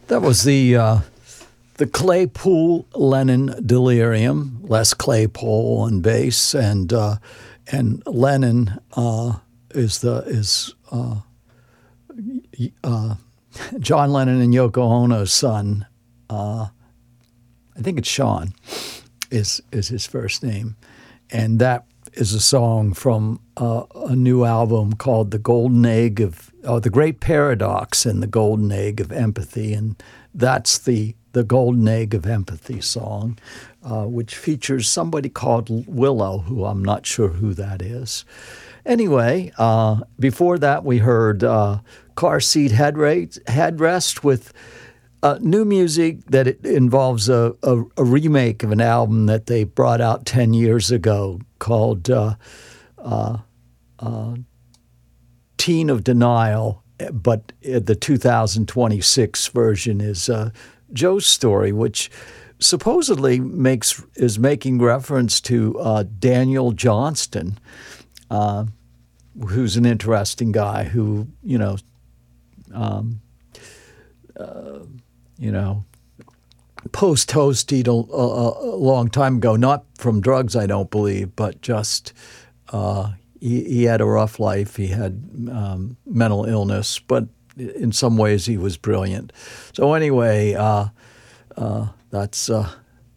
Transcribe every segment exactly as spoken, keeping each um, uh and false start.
That was the uh, the Claypool-Lennon Delirium. Les Claypool on bass, and uh, and Lennon uh, is the is uh, uh, John Lennon and Yoko Ono's son. Uh, I think it's Sean is is his first name, and that is a song from uh, a new album called "The Golden Egg of." Oh, The Great Paradox and the Golden Egg of Empathy, and that's the the Golden Egg of Empathy song, uh, which features somebody called Willow, who I'm not sure who that is. Anyway, uh, before that we heard uh, Car Seat Headrest, Headrest with uh, new music that it involves a, a, a remake of an album that they brought out ten years ago called uh, uh, uh, Teen of Denial, but the two thousand twenty-six version is uh, Joe's Story, which supposedly makes is making reference to uh, Daniel Johnston, uh, who's an interesting guy who, you know, um, uh, you know, post-toasted a, a, a long time ago, not from drugs, I don't believe, but just uh, he, he had a rough life. He had um, mental illness, but in some ways he was brilliant. So anyway, uh, uh, that's uh,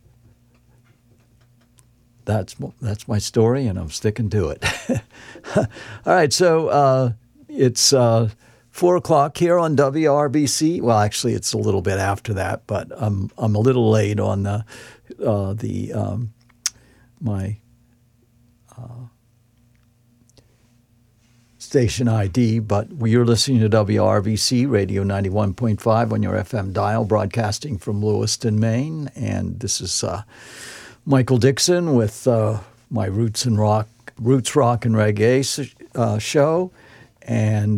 that's that's my story, and I'm sticking to it. All right, so uh, it's uh, four o'clock here on W R B C. Well, actually, it's a little bit after that, but I'm I'm a little late on the uh, the um, my. Uh, station I D, but you're listening to W R B C Radio ninety-one point five on your F M dial, broadcasting from Lewiston, Maine. And this is uh, Michael Dixon with uh, my Roots and Rock, Roots Rock and Reggae uh, show. And